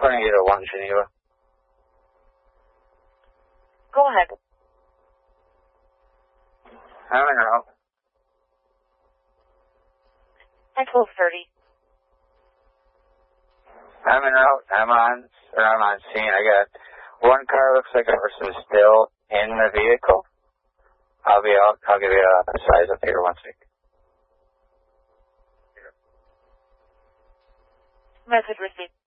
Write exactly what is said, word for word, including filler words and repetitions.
reporting you to one Geneva. Go ahead. I'm en route. At twelve thirty. I'm en route. I'm on, or I'm on scene. I got one car looks like a person still in the vehicle. I'll be out. I'll give you a size up here one second. Message received.